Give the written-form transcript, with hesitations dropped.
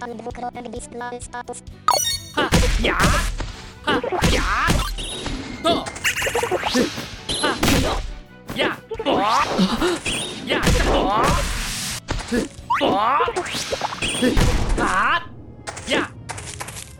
Stan dwukropek display status. Ha, ja! Ha, ja! To! Ha, no! Ja! O! Ja! O! O! Ha!